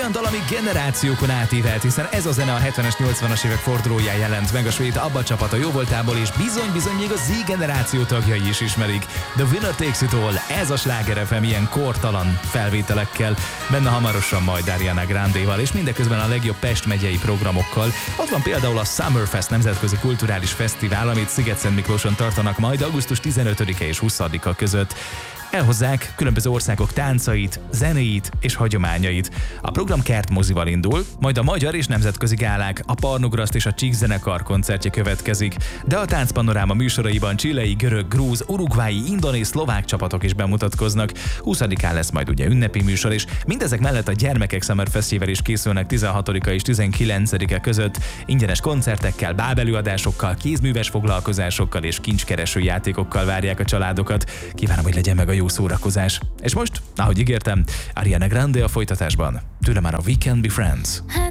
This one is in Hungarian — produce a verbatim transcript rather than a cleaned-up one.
olyan dal, ami generációkon átívelhet, hiszen ez a zene a hetvenes, nyolcvanas évek fordulóján jelent meg a svéd ABBA csapata jóvoltából, és bizony-bizony még a Z generáció tagjai is ismerik. The Winner Takes It All, ez a Sláger ef em ilyen kortalan felvételekkel, benne hamarosan majd Ariana Grandéval, és mindeközben a legjobb Pest megyei programokkal. Ott van például a Summerfest nemzetközi kulturális fesztivál, amit Sziget-Szentmiklóson tartanak majd augusztus tizenötödike és huszadika között. Elhozzák különböző országok táncait, zenéit és hagyományait. A program kertmozival indul, majd a magyar és nemzetközi gálák, a Parnograszt és a Csík zenekar koncertje következik, de a Táncpanoráma műsoraiban chilei, görög, grúz, urugvái, indonéz, szlovák csapatok is bemutatkoznak. huszadikán lesz majd ugye ünnepi műsor, és mindezek mellett a Gyermekek Summer Fesztival is készülnek tizenhatodika és tizenkilencedike között. Ingyenes koncertekkel, bábelőadásokkal, kézműves foglalkozásokkal és kincskereső játékokkal várják a családokat. Kívánom, hogy legyen meg a jó szórakozás. És most, ahogy ígértem, Ariana Grande a folytatásban. Tőle már a We Can Be Friends.